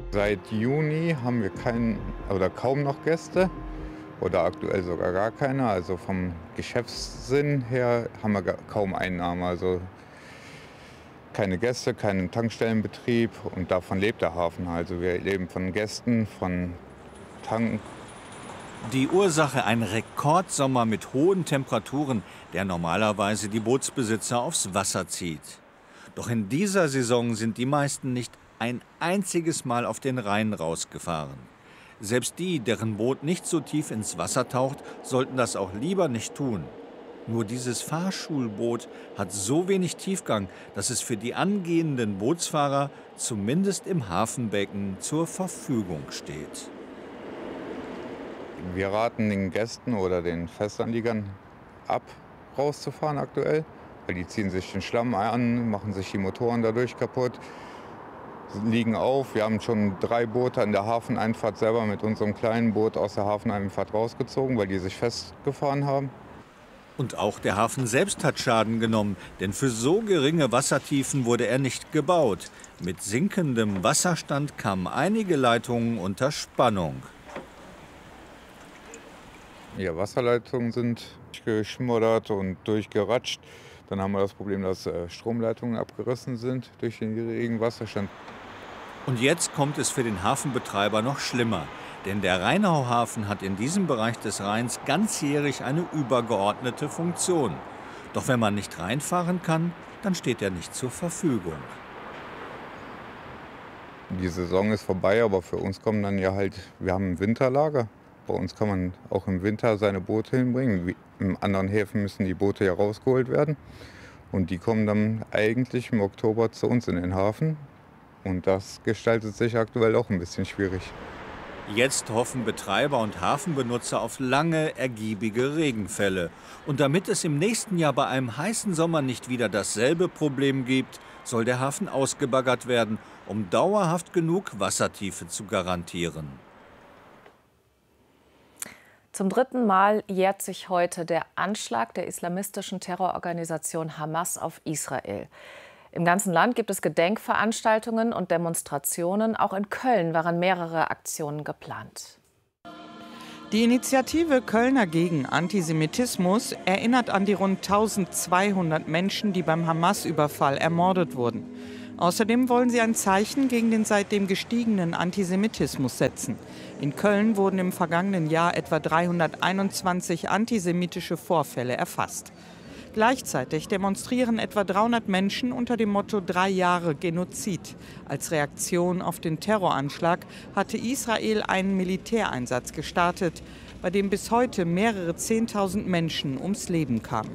Seit Juni haben wir keinen oder kaum noch Gäste oder aktuell sogar gar keine. Also vom Geschäftssinn her haben wir kaum Einnahmen. Also keine Gäste, keinen Tankstellenbetrieb und davon lebt der Hafen. Also wir leben von Gästen, von Tanken. Die Ursache ein Rekordsommer mit hohen Temperaturen, der normalerweise die Bootsbesitzer aufs Wasser zieht. Doch in dieser Saison sind die meisten nicht ein einziges Mal auf den Rhein rausgefahren. Selbst die, deren Boot nicht so tief ins Wasser taucht, sollten das auch lieber nicht tun. Nur dieses Fahrschulboot hat so wenig Tiefgang, dass es für die angehenden Bootsfahrer zumindest im Hafenbecken zur Verfügung steht. Wir raten den Gästen oder den Festanliegern ab, rauszufahren aktuell, weil die ziehen sich den Schlamm an, machen sich die Motoren dadurch kaputt, liegen auf. Wir haben schon 3 Boote an der Hafeneinfahrt selber mit unserem kleinen Boot aus der Hafeneinfahrt rausgezogen, weil die sich festgefahren haben. Und auch der Hafen selbst hat Schaden genommen, denn für so geringe Wassertiefen wurde er nicht gebaut. Mit sinkendem Wasserstand kamen einige Leitungen unter Spannung. Ja, Wasserleitungen sind geschmoddert und durchgeratscht. Dann haben wir das Problem, dass Stromleitungen abgerissen sind durch den geringen Wasserstand. Und jetzt kommt es für den Hafenbetreiber noch schlimmer. Denn der Rheinauhafen hat in diesem Bereich des Rheins ganzjährig eine übergeordnete Funktion. Doch wenn man nicht reinfahren kann, dann steht er nicht zur Verfügung. Die Saison ist vorbei, aber für uns kommen dann ja halt, wir haben ein Winterlager. Bei uns kann man auch im Winter seine Boote hinbringen. In anderen Häfen müssen die Boote ja rausgeholt werden. Und die kommen dann eigentlich im Oktober zu uns in den Hafen. Und das gestaltet sich aktuell auch ein bisschen schwierig. Jetzt hoffen Betreiber und Hafenbenutzer auf lange, ergiebige Regenfälle. Und damit es im nächsten Jahr bei einem heißen Sommer nicht wieder dasselbe Problem gibt, soll der Hafen ausgebaggert werden, um dauerhaft genug Wassertiefe zu garantieren. Zum 3. Mal jährt sich heute der Anschlag der islamistischen Terrororganisation Hamas auf Israel. Im ganzen Land gibt es Gedenkveranstaltungen und Demonstrationen. Auch in Köln waren mehrere Aktionen geplant. Die Initiative Kölner gegen Antisemitismus erinnert an die rund 1200 Menschen, die beim Hamas-Überfall ermordet wurden. Außerdem wollen sie ein Zeichen gegen den seitdem gestiegenen Antisemitismus setzen. In Köln wurden im vergangenen Jahr etwa 321 antisemitische Vorfälle erfasst. Gleichzeitig demonstrieren etwa 300 Menschen unter dem Motto 3 Jahre Genozid. Als Reaktion auf den Terroranschlag hatte Israel einen Militäreinsatz gestartet, bei dem bis heute mehrere 10.000 Menschen ums Leben kamen.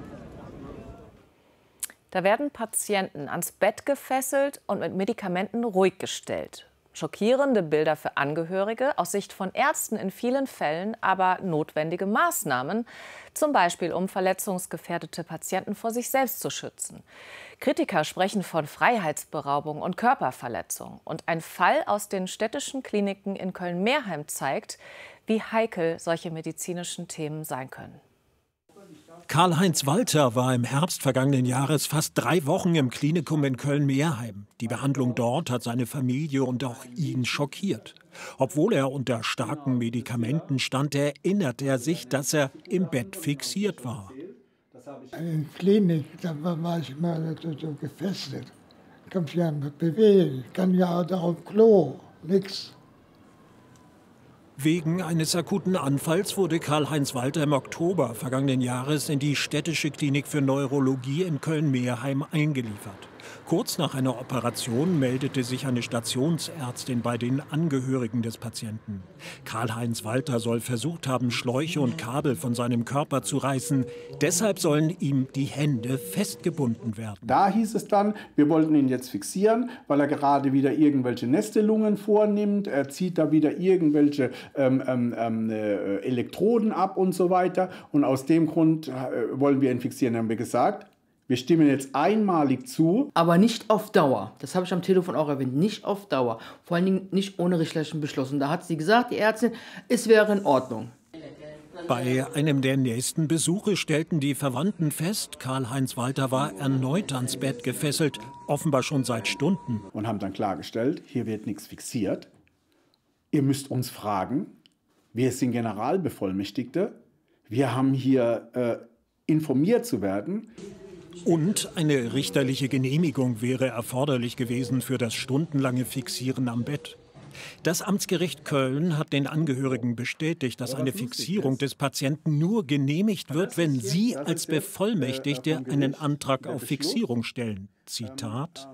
Da werden Patienten ans Bett gefesselt und mit Medikamenten ruhig gestellt. Schockierende Bilder für Angehörige, aus Sicht von Ärzten in vielen Fällen aber notwendige Maßnahmen, zum Beispiel um verletzungsgefährdete Patienten vor sich selbst zu schützen. Kritiker sprechen von Freiheitsberaubung und Körperverletzung. Und ein Fall aus den städtischen Kliniken in Köln-Meerheim zeigt, wie heikel solche medizinischen Themen sein können. Karl-Heinz Walter war im Herbst vergangenen Jahres fast 3 Wochen im Klinikum in Köln-Meerheim. Die Behandlung dort hat seine Familie und auch ihn schockiert. Obwohl er unter starken Medikamenten stand, erinnert er sich, dass er im Bett fixiert war. In der Klinik, da war ich mal so gefesselt. Ich kann mich ja nicht bewegen, ich kann ja auch auf Klo, nix. Wegen eines akuten Anfalls wurde Karl-Heinz Walter im Oktober vergangenen Jahres in die städtische Klinik für Neurologie in Köln-Meerheim eingeliefert. Kurz nach einer Operation meldete sich eine Stationsärztin bei den Angehörigen des Patienten. Karl-Heinz Walter soll versucht haben, Schläuche und Kabel von seinem Körper zu reißen. Deshalb sollen ihm die Hände festgebunden werden. Da hieß es dann, wir wollten ihn jetzt fixieren, weil er gerade wieder irgendwelche Nestelungen vornimmt. Er zieht da wieder irgendwelche Elektroden ab und so weiter. Und aus dem Grund wollen wir ihn fixieren, haben wir gesagt. Wir stimmen jetzt einmalig zu. Aber nicht auf Dauer. Das habe ich am Telefon auch erwähnt. Nicht auf Dauer. Vor allen Dingen nicht ohne richterlichen Beschluss. Und da hat sie gesagt, die Ärztin, es wäre in Ordnung. Bei einem der nächsten Besuche stellten die Verwandten fest, Karl-Heinz Walter war erneut ans Bett gefesselt, offenbar schon seit Stunden. Und haben dann klargestellt, hier wird nichts fixiert. Ihr müsst uns fragen, wir sind Generalbevollmächtigte, wir haben hier informiert zu werden. Und eine richterliche Genehmigung wäre erforderlich gewesen für das stundenlange Fixieren am Bett. Das Amtsgericht Köln hat den Angehörigen bestätigt, dass eine Fixierung des Patienten nur genehmigt wird, wenn sie als Bevollmächtigte einen Antrag auf Fixierung stellen. Zitat: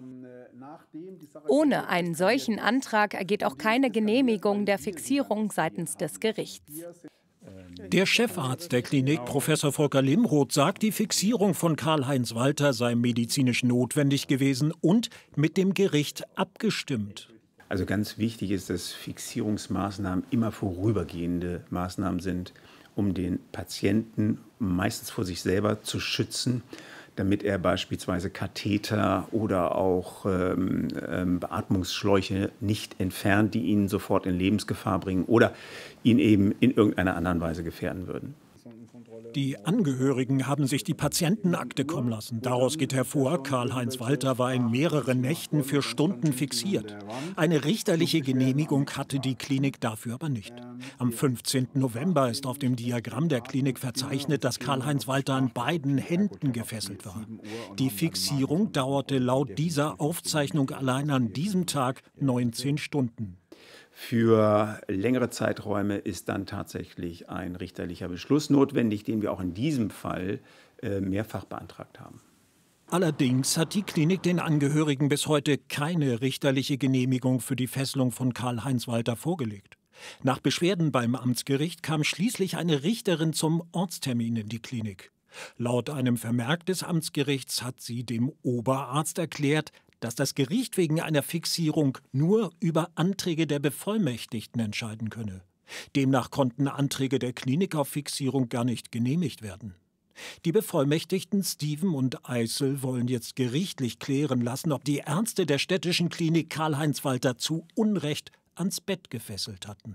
Ohne einen solchen Antrag ergeht auch keine Genehmigung der Fixierung seitens des Gerichts. Der Chefarzt der Klinik, Professor Volker Limroth, sagt, die Fixierung von Karl-Heinz Walter sei medizinisch notwendig gewesen und mit dem Gericht abgestimmt. Also ganz wichtig ist, dass Fixierungsmaßnahmen immer vorübergehende Maßnahmen sind, um den Patienten meistens vor sich selber zu schützen, damit er beispielsweise Katheter oder auch Beatmungsschläuche nicht entfernt, die ihn sofort in Lebensgefahr bringen oder ihn eben in irgendeiner anderen Weise gefährden würden. Die Angehörigen haben sich die Patientenakte kommen lassen. Daraus geht hervor, Karl-Heinz Walter war in mehreren Nächten für Stunden fixiert. Eine richterliche Genehmigung hatte die Klinik dafür aber nicht. Am 15. November ist auf dem Diagramm der Klinik verzeichnet, dass Karl-Heinz Walter an beiden Händen gefesselt war. Die Fixierung dauerte laut dieser Aufzeichnung allein an diesem Tag 19 Stunden. Für längere Zeiträume ist dann tatsächlich ein richterlicher Beschluss notwendig, den wir auch in diesem Fall mehrfach beantragt haben. Allerdings hat die Klinik den Angehörigen bis heute keine richterliche Genehmigung für die Fesselung von Karl-Heinz Walter vorgelegt. Nach Beschwerden beim Amtsgericht kam schließlich eine Richterin zum Ortstermin in die Klinik. Laut einem Vermerk des Amtsgerichts hat sie dem Oberarzt erklärt, dass das Gericht wegen einer Fixierung nur über Anträge der Bevollmächtigten entscheiden könne. Demnach konnten Anträge der Klinik auf Fixierung gar nicht genehmigt werden. Die Bevollmächtigten Steven und Eisel wollen jetzt gerichtlich klären lassen, ob die Ärzte der städtischen Klinik Karl-Heinz Walter zu Unrecht ans Bett gefesselt hatten.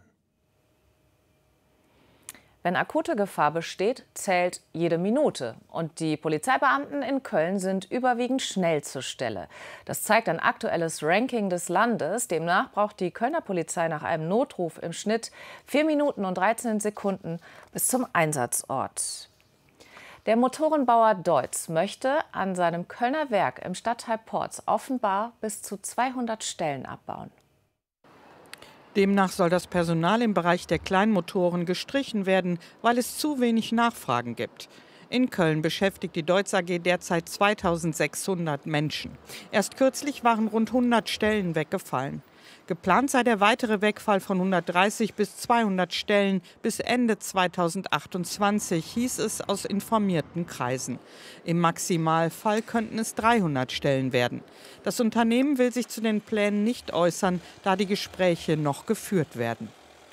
Wenn akute Gefahr besteht, zählt jede Minute. Und die Polizeibeamten in Köln sind überwiegend schnell zur Stelle. Das zeigt ein aktuelles Ranking des Landes. Demnach braucht die Kölner Polizei nach einem Notruf im Schnitt 4 Minuten und 13 Sekunden bis zum Einsatzort. Der Motorenbauer Deutz möchte an seinem Kölner Werk im Stadtteil Porz offenbar bis zu 200 Stellen abbauen. Demnach soll das Personal im Bereich der Kleinmotoren gestrichen werden, weil es zu wenig Nachfragen gibt. In Köln beschäftigt die Deutz AG derzeit 2600 Menschen. Erst kürzlich waren rund 100 Stellen weggefallen. Geplant sei der weitere Wegfall von 130 bis 200 Stellen bis Ende 2028, hieß es aus informierten Kreisen. Im Maximalfall könnten es 300 Stellen werden. Das Unternehmen will sich zu den Plänen nicht äußern, da die Gespräche noch geführt werden.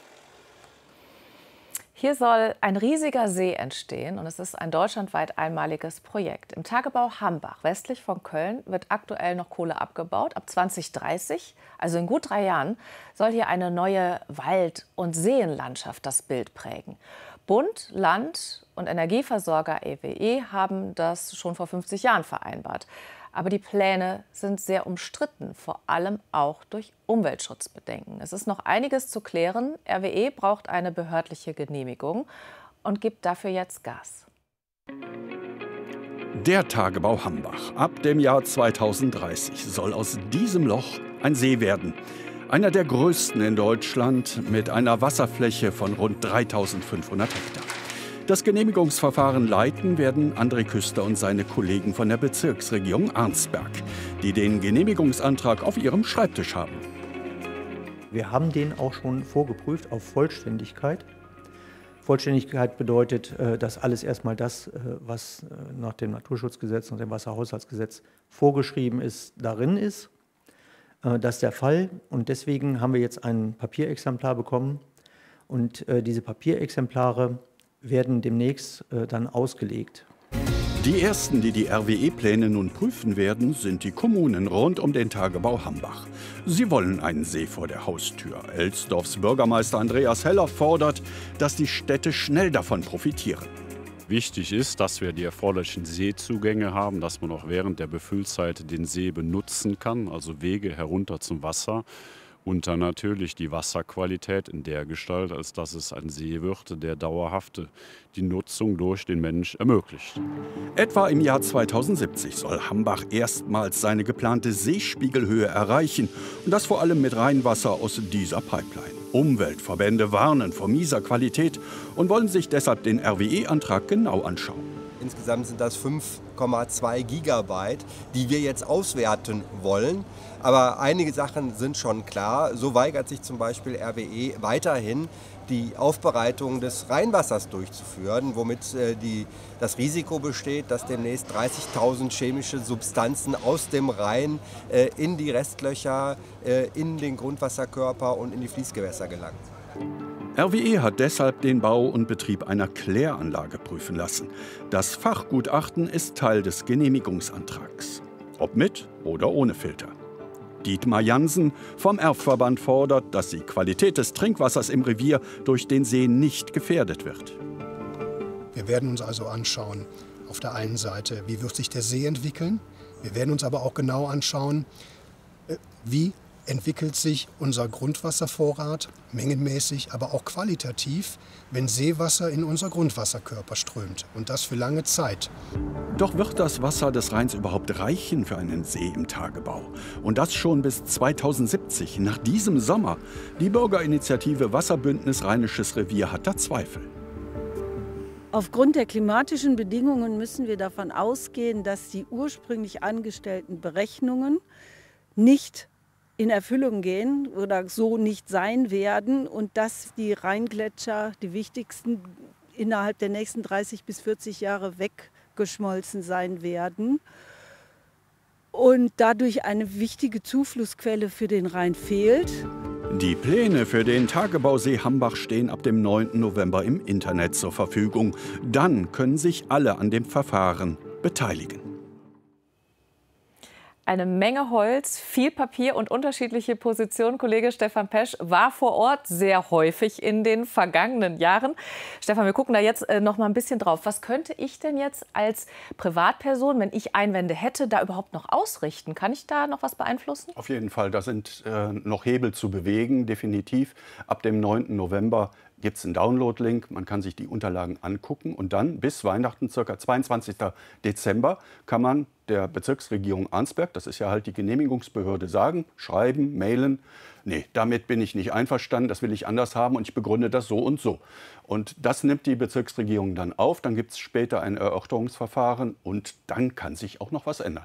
Hier soll ein riesiger See entstehen und es ist ein deutschlandweit einmaliges Projekt. Im Tagebau Hambach, westlich von Köln, wird aktuell noch Kohle abgebaut. Ab 2030, also in gut 3 Jahren, soll hier eine neue Wald- und Seenlandschaft das Bild prägen. Bund, Land und Energieversorger EWE haben das schon vor 50 Jahren vereinbart. Aber die Pläne sind sehr umstritten, vor allem auch durch Umweltschutzbedenken. Es ist noch einiges zu klären. RWE braucht eine behördliche Genehmigung und gibt dafür jetzt Gas. Der Tagebau Hambach. Ab dem Jahr 2030 soll aus diesem Loch ein See werden. Einer der größten in Deutschland mit einer Wasserfläche von rund 3500 Hektar. Das Genehmigungsverfahren leiten werden André Küster und seine Kollegen von der Bezirksregierung Arnsberg, die den Genehmigungsantrag auf ihrem Schreibtisch haben. Wir haben den auch schon vorgeprüft auf Vollständigkeit. Vollständigkeit bedeutet, dass alles erstmal das, was nach dem Naturschutzgesetz und dem Wasserhaushaltsgesetz vorgeschrieben ist, darin ist. Das ist der Fall und deswegen haben wir jetzt ein Papierexemplar bekommen und diese Papierexemplare werden demnächst dann ausgelegt. Die ersten, die die RWE-Pläne nun prüfen werden, sind die Kommunen rund um den Tagebau Hambach. Sie wollen einen See vor der Haustür. Elsdorfs Bürgermeister Andreas Heller fordert, dass die Städte schnell davon profitieren. Wichtig ist, dass wir die erforderlichen Seezugänge haben, dass man auch während der Befüllzeit den See benutzen kann, also Wege herunter zum Wasser. Und dann natürlich die Wasserqualität in der Gestalt, als dass es ein See wird, der dauerhaft die Nutzung durch den Mensch ermöglicht. Etwa im Jahr 2070 soll Hambach erstmals seine geplante Seespiegelhöhe erreichen. Und das vor allem mit Rheinwasser aus dieser Pipeline. Umweltverbände warnen vor mieser Qualität und wollen sich deshalb den RWE-Antrag genau anschauen. Insgesamt sind das 5,2 Gigabyte, die wir jetzt auswerten wollen. Aber einige Sachen sind schon klar. So weigert sich zum Beispiel RWE weiterhin, die Aufbereitung des Rheinwassers durchzuführen, womit das Risiko besteht, dass demnächst 30.000 chemische Substanzen aus dem Rhein in die Restlöcher, in den Grundwasserkörper und in die Fließgewässer gelangen. RWE hat deshalb den Bau und Betrieb einer Kläranlage prüfen lassen. Das Fachgutachten ist Teil des Genehmigungsantrags. Ob mit oder ohne Filter. Dietmar Jansen vom Erfverband fordert, dass die Qualität des Trinkwassers im Revier durch den See nicht gefährdet wird. Wir werden uns also anschauen, auf der einen Seite, wie wird sich der See entwickeln. Wir werden uns aber auch genau anschauen, wie entwickelt sich unser Grundwasservorrat, mengenmäßig, aber auch qualitativ, wenn Seewasser in unser Grundwasserkörper strömt. Und das für lange Zeit. Doch wird das Wasser des Rheins überhaupt reichen für einen See im Tagebau? Und das schon bis 2070, nach diesem Sommer. Die Bürgerinitiative Wasserbündnis Rheinisches Revier hat da Zweifel. Aufgrund der klimatischen Bedingungen müssen wir davon ausgehen, dass die ursprünglich angestellten Berechnungen nicht in Erfüllung gehen oder so nicht sein werden und dass die Rheingletscher, die wichtigsten, innerhalb der nächsten 30 bis 40 Jahre weggeschmolzen sein werden und dadurch eine wichtige Zuflussquelle für den Rhein fehlt. Die Pläne für den Tagebausee Hambach stehen ab dem 9. November im Internet zur Verfügung. Dann können sich alle an dem Verfahren beteiligen. Eine Menge Holz, viel Papier und unterschiedliche Positionen. Kollege Stefan Pesch war vor Ort sehr häufig in den vergangenen Jahren. Stefan, wir gucken da jetzt noch mal ein bisschen drauf. Was könnte ich denn jetzt als Privatperson, wenn ich Einwände hätte, da überhaupt noch ausrichten? Kann ich da noch was beeinflussen? Auf jeden Fall, da sind noch Hebel zu bewegen, definitiv. Ab dem 9. November gibt es einen Download-Link, man kann sich die Unterlagen angucken und dann bis Weihnachten, ca. 22. Dezember, kann man der Bezirksregierung Arnsberg, das ist ja halt die Genehmigungsbehörde, sagen, schreiben, mailen, nee, damit bin ich nicht einverstanden, das will ich anders haben und ich begründe das so und so. Und das nimmt die Bezirksregierung dann auf, dann gibt es später ein Erörterungsverfahren und dann kann sich auch noch was ändern.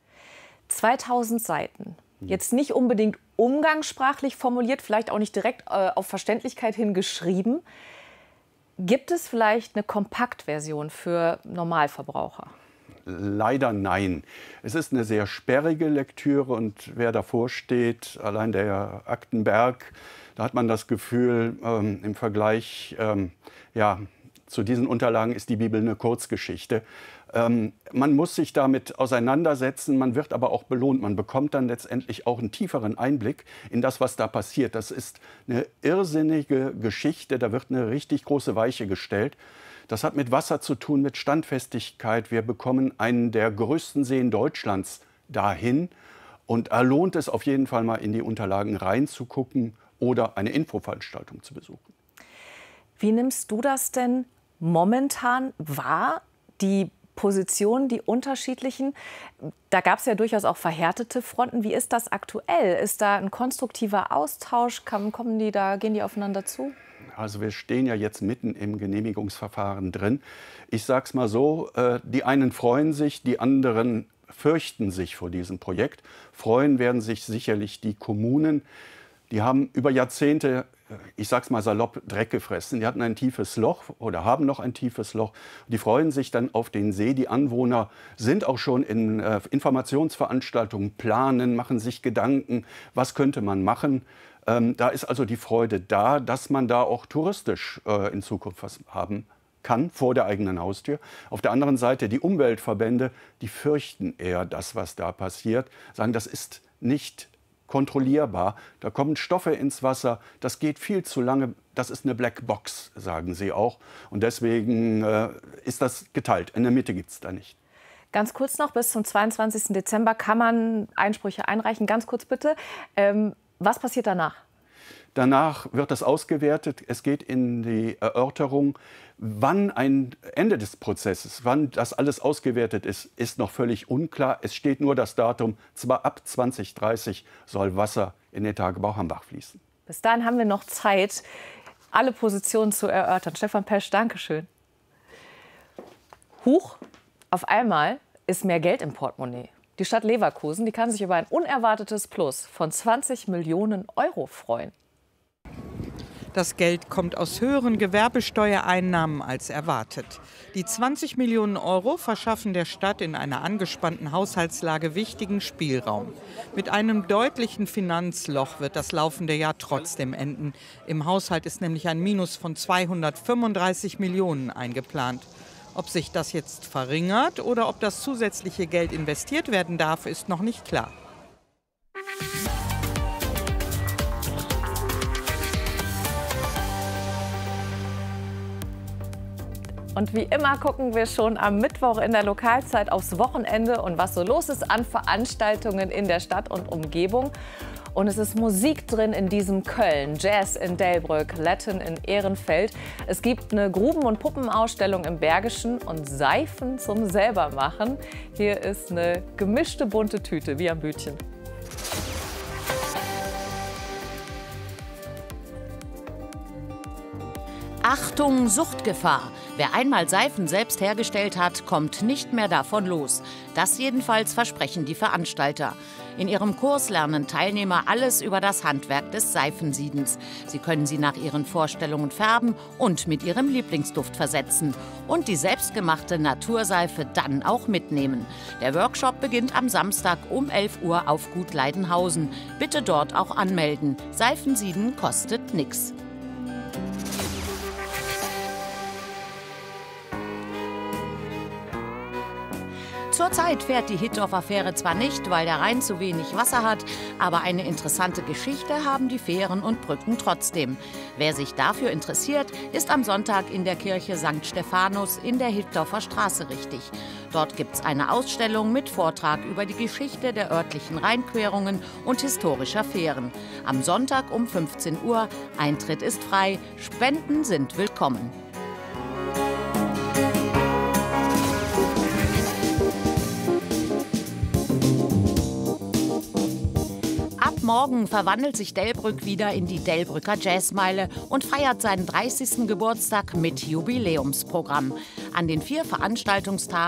2000 Seiten. Jetzt nicht unbedingt umgangssprachlich formuliert, vielleicht auch nicht direkt auf Verständlichkeit hin geschrieben. Gibt es vielleicht eine Kompaktversion für Normalverbraucher? Leider nein. Es ist eine sehr sperrige Lektüre und wer davor steht, allein der Aktenberg, da hat man das Gefühl, im Vergleich zu diesen Unterlagen ist die Bibel eine Kurzgeschichte. Man muss sich damit auseinandersetzen, man wird aber auch belohnt. Man bekommt dann letztendlich auch einen tieferen Einblick in das, was da passiert. Das ist eine irrsinnige Geschichte, da wird eine richtig große Weiche gestellt. Das hat mit Wasser zu tun, mit Standfestigkeit. Wir bekommen einen der größten Seen Deutschlands dahin. Und da lohnt es auf jeden Fall mal in die Unterlagen reinzugucken oder eine Infoveranstaltung zu besuchen. Wie nimmst du das denn momentan wahr? Die Positionen, die unterschiedlichen, da gab es ja durchaus auch verhärtete Fronten. Wie ist das aktuell? Ist da ein konstruktiver Austausch? Gehen die aufeinander zu? Also wir stehen ja jetzt mitten im Genehmigungsverfahren drin. Ich sage es mal so, die einen freuen sich, die anderen fürchten sich vor diesem Projekt. Freuen werden sich sicherlich die Kommunen. Die haben über Jahrzehnte, ich sag's mal salopp, Dreck gefressen. Die hatten ein tiefes Loch oder haben noch ein tiefes Loch. Die freuen sich dann auf den See. Die Anwohner sind auch schon in Informationsveranstaltungen, planen, machen sich Gedanken, was könnte man machen. Da ist also die Freude da, dass man da auch touristisch in Zukunft was haben kann vor der eigenen Haustür. Auf der anderen Seite die Umweltverbände, die fürchten eher das, was da passiert, sagen, das ist nicht kontrollierbar. Da kommen Stoffe ins Wasser, das geht viel zu lange, das ist eine Blackbox, sagen sie auch. Und deswegen ist das geteilt. In der Mitte gibt es da nicht. Ganz kurz noch, bis zum 22. Dezember kann man Einsprüche einreichen. Ganz kurz bitte, was passiert danach? Danach wird das ausgewertet. Es geht in die Erörterung. Wann ein Ende des Prozesses, wann das alles ausgewertet ist, ist noch völlig unklar. Es steht nur das Datum, zwar ab 2030 soll Wasser in den Tagebau Hambach fließen. Bis dahin haben wir noch Zeit, alle Positionen zu erörtern. Stefan Pesch, danke schön. Huch, auf einmal ist mehr Geld im Portemonnaie. Die Stadt Leverkusen, die kann sich über ein unerwartetes Plus von 20 Millionen Euro freuen. Das Geld kommt aus höheren Gewerbesteuereinnahmen als erwartet. Die 20 Millionen Euro verschaffen der Stadt in einer angespannten Haushaltslage wichtigen Spielraum. Mit einem deutlichen Finanzloch wird das laufende Jahr trotzdem enden. Im Haushalt ist nämlich ein Minus von 235 Millionen eingeplant. Ob sich das jetzt verringert oder ob das zusätzliche Geld investiert werden darf, ist noch nicht klar. Und wie immer gucken wir schon am Mittwoch in der Lokalzeit aufs Wochenende und was so los ist an Veranstaltungen in der Stadt und Umgebung. Und es ist Musik drin in diesem Köln, Jazz in Delbrück, Latin in Ehrenfeld. Es gibt eine Gruben- und Puppenausstellung im Bergischen und Seifen zum Selbermachen. Hier ist eine gemischte bunte Tüte, wie am Bütchen. Achtung, Suchtgefahr. Wer einmal Seifen selbst hergestellt hat, kommt nicht mehr davon los. Das jedenfalls versprechen die Veranstalter. In ihrem Kurs lernen Teilnehmer alles über das Handwerk des Seifensiedens. Sie können sie nach ihren Vorstellungen färben und mit ihrem Lieblingsduft versetzen. Und die selbstgemachte Naturseife dann auch mitnehmen. Der Workshop beginnt am Samstag um 11 Uhr auf Gut Leidenhausen. Bitte dort auch anmelden. Seifensieden kostet nichts. Zurzeit fährt die Hittorf-Affäre zwar nicht, weil der Rhein zu wenig Wasser hat, aber eine interessante Geschichte haben die Fähren und Brücken trotzdem. Wer sich dafür interessiert, ist am Sonntag in der Kirche St. Stephanus in der Hittorfer Straße richtig. Dort gibt es eine Ausstellung mit Vortrag über die Geschichte der örtlichen Rheinquerungen und historischer Fähren. Am Sonntag um 15 Uhr. Eintritt ist frei, Spenden sind willkommen. Morgen verwandelt sich Delbrück wieder in die Delbrücker Jazzmeile und feiert seinen 30. Geburtstag mit Jubiläumsprogramm. An den 4 Veranstaltungstagen